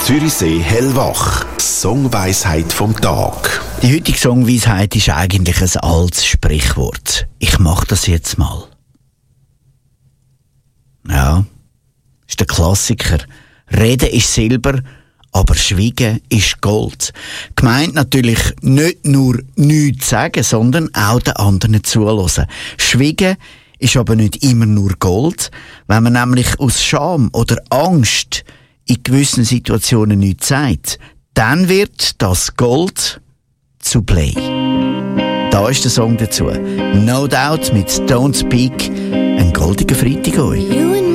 Zürichsee hellwach. Songweisheit vom Tag. Die heutige Songweisheit ist eigentlich ein altes Sprichwort. Ich mache das jetzt mal. Ja, ist der Klassiker. Reden ist Silber, aber Schweigen ist Gold. Gemeint natürlich nicht nur nichts sagen, sondern auch den anderen zuhören. Schweigen ist aber nicht immer nur Gold. Wenn man nämlich aus Scham oder Angst in gewissen Situationen nichts sagt, dann wird das Gold zu Blei. Da ist der Song dazu. No Doubt mit Don't Speak. Ein goldiger Freitag euch.